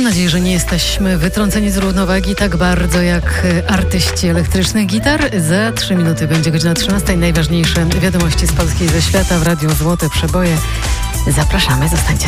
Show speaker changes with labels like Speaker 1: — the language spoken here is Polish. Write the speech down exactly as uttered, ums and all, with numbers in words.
Speaker 1: nadzieję, że nie jesteśmy wytrąceni z równowagi tak bardzo jak artyści elektrycznych gitar. Za trzy minuty będzie godzina trzynasta. Najważniejsze wiadomości z Polski i ze świata w Radiu Złote Przeboje. Zapraszamy, zostańcie